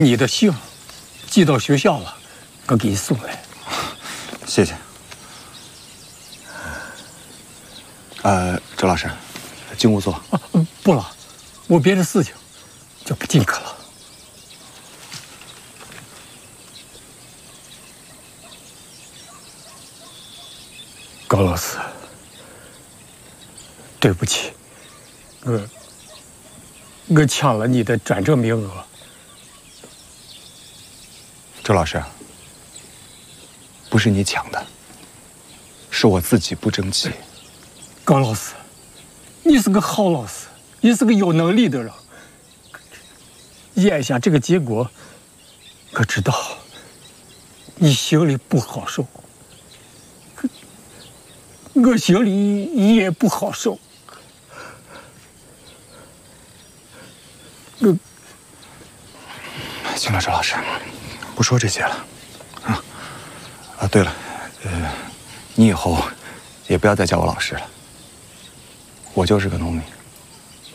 你的信寄到学校了，我给你送来。 谢谢。周老师，进屋坐。 不了，我别的事情就不进去了。高老师，对不起，我抢了你的转正名额。 周老师，不是你抢的，是我自己不争气。 高老师，你是个好老师，你是个有能力的人。眼下这个结果，我知道你心里不好受，我心里也不好受。 行了，周老师，不说这些了。对了，你以后也不要再叫我老师了，我就是个农民。